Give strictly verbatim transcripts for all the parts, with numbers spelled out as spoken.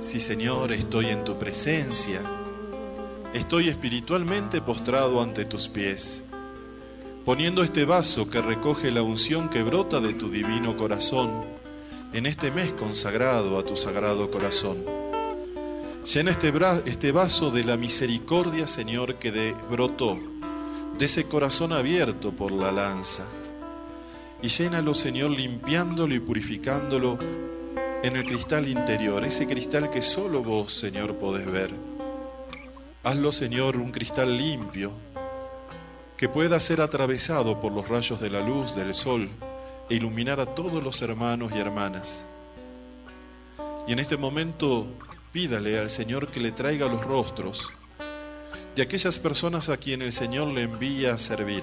Sí, Señor, estoy en tu presencia. Estoy espiritualmente postrado ante tus pies, poniendo este vaso que recoge la unción que brota de tu divino corazón en este mes consagrado a tu sagrado corazón. Llena este, bra- este vaso de la misericordia, Señor, que de, brotó de ese corazón abierto por la lanza. Y llénalo, Señor, limpiándolo y purificándolo en el cristal interior, ese cristal que solo vos, Señor, podés ver. Hazlo, Señor, un cristal limpio, que pueda ser atravesado por los rayos de la luz del sol e iluminar a todos los hermanos y hermanas. Y en este momento pídale al Señor que le traiga los rostros de aquellas personas a quien el Señor le envía a servir.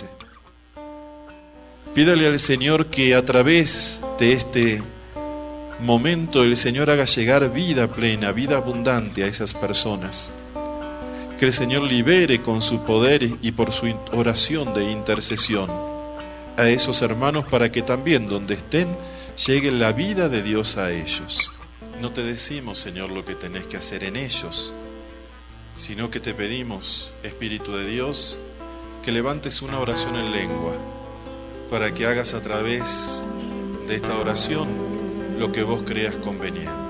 Pídale al Señor que a través de este momento el Señor haga llegar vida plena, vida abundante a esas personas. Que el Señor libere con su poder y por su oración de intercesión a esos hermanos para que también donde estén llegue la vida de Dios a ellos. No te decimos, Señor, lo que tenés que hacer en ellos, sino que te pedimos, Espíritu de Dios, que levantes una oración en lengua para que hagas a través de esta oración lo que vos creas conveniente.